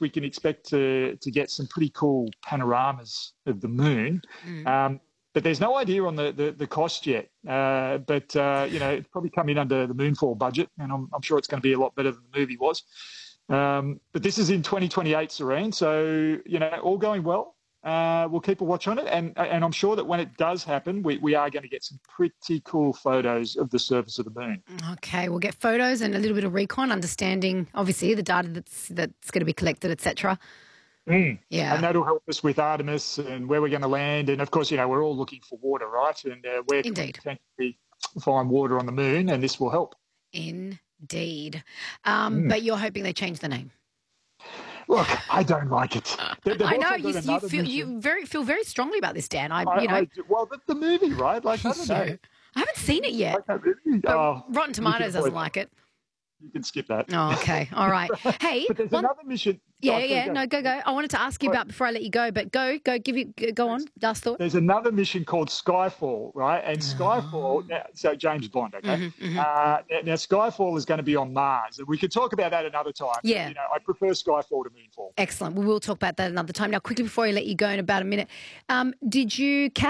we can expect to get some pretty cool panoramas of the moon. But there's no idea on the cost yet. It's probably come in under the Moonfall budget, and I'm sure it's going to be a lot better than the movie was. But this is in 2028, Serene. So, all going well. We'll keep a watch on it. And I'm sure that when it does happen, we are going to get some pretty cool photos of the surface of the moon. Okay, we'll get photos and a little bit of recon, understanding, obviously, the data that's going to be collected, etc. Yeah. And that'll help us with Artemis and where we're going to land. And, of course, we're all looking for water, right? And where can we potentially find water on the moon, and this will help. Indeed. But you're hoping they change the name. Look, I don't like it. I know you feel very strongly about this, Dan. The movie, right? Like, I don't know. I haven't seen it yet. Rotten Tomatoes doesn't like it. You can skip that. Oh, okay. All right. Hey, but there's another mission. Yeah. No, go. I wanted to ask you about before I let you go, but go on. Last thought. There's another mission called Skyfall, right? And Skyfall, so James Bond, okay? Now, Skyfall is going to be on Mars, and we could talk about that another time. Yeah. I prefer Skyfall to Moonfall. Excellent. We will talk about that another time. Now, quickly before I let you go in about a minute, did you catch